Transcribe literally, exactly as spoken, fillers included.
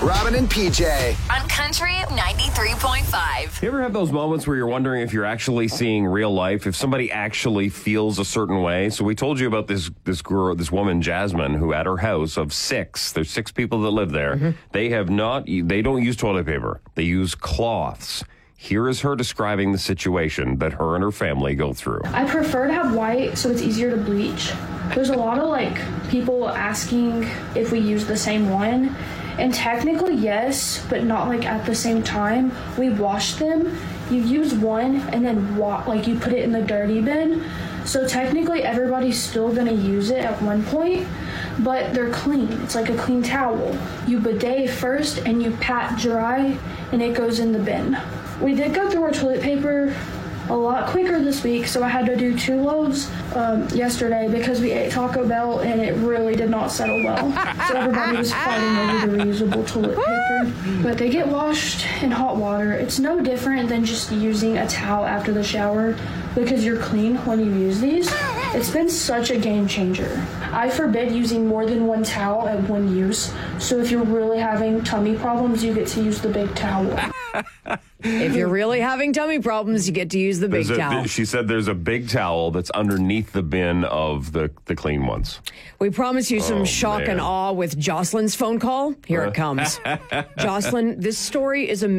Robin and P J. On Country ninety-three point five. You ever have those moments where you're wondering if you're actually seeing real life, if somebody actually feels a certain way? So we told you about this this girl, this woman, Jasmine, who at her house of six, there's six people that live there. Mm-hmm. They have not, they don't use toilet paper. They use cloths. Here is her describing the situation that her and her family go through. I prefer to have white so it's easier to bleach. There's a lot of like people asking if we use the same one. And technically, yes, but not like at the same time. We wash them. You use one and then wa- like you put it in the dirty bin. So technically, everybody's still going to use it at one point, but they're clean. It's like a clean towel. You bidet first and you pat dry and it goes in the bin. We did go through our toilet paper a lot quicker this week, so I had to do two loads um, yesterday because we ate Taco Bell and it really did not settle well. So everybody was fighting over the reusable toilet paper. But they get washed in hot water. It's no different than just using a towel after the shower because you're clean when you use these. It's been such a game changer. I forbid using more than one towel at one use. So if you're really having tummy problems, you get to use the big towel. If you're really having tummy problems, you get to use the big There's a- towel. She said there's a big towel that's underneath the bin of the, the clean ones. We promise you some Oh, shock man. and awe with Jocelyn's phone call. Here it comes. Jocelyn, this story is a